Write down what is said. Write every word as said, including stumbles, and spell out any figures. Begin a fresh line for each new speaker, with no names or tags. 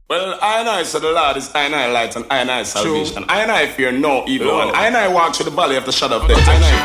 Well, I and I said the Lord is I and I light and I and I salvation. I and I fear no evil one. I and I walk through the valley of the shadow of death. I and I